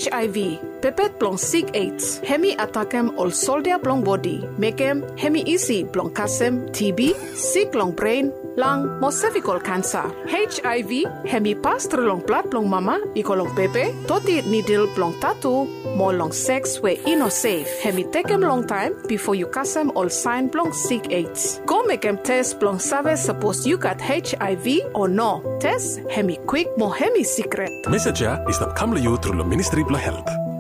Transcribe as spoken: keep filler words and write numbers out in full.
H I V, pepet blong sig AIDS, hemi atakem ol soldier blong body, mekem hemi easy blong kasem T B, sick long brain, lung, mo cervical cancer. H I V, hemi pass through long blood blong mama, iko long pepe, toti needle blong tattoo, mo long sex we ino safe. Hemi takem long time before you kasem ol sign blong sick AIDS. Go mekem test blong save suppose you got H I V or no. Test hemi quick mo hemi secret. Message is that come to you through the Ministry of Health.